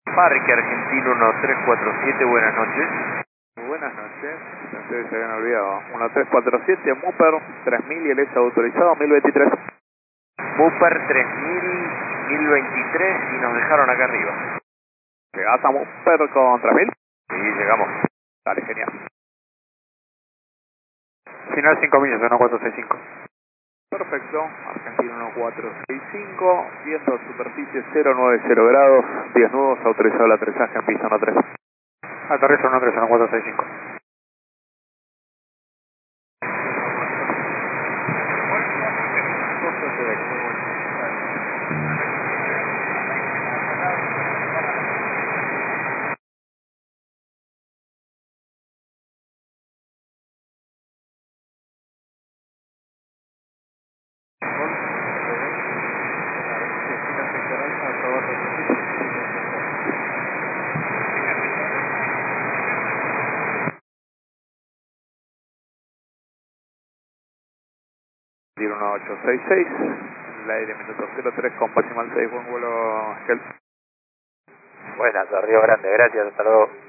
Parque Argentino 1347, buenas noches. Buenas noches, pensé que se habían olvidado. 1347, Mupper 3000 y el S autorizado 1023. Mupper 3000, 1023 y nos dejaron acá arriba. ¿Llegás a Mupper con 3000? Sí, llegamos. Dale, genial. Final 5 millas, 1465. Perfecto, Argentino 1465, viento a superficie 090 grados, 10 nudos, autorizado el aterrizaje en pista 13. Aterriza 131465. Argentino 1866, el aire minuto 03 con máximo 6, buen vuelo, Gel. Buenas, Río Grande, gracias, hasta luego.